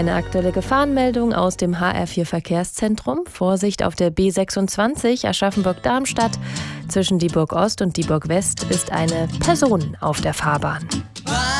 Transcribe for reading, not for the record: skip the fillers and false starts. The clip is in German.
eine aktuelle Gefahrenmeldung aus dem HR4 Verkehrszentrum. Vorsicht auf der B26 Aschaffenburg-Darmstadt. Zwischen Dieburg Ost und Dieburg West ist eine Person auf der Fahrbahn.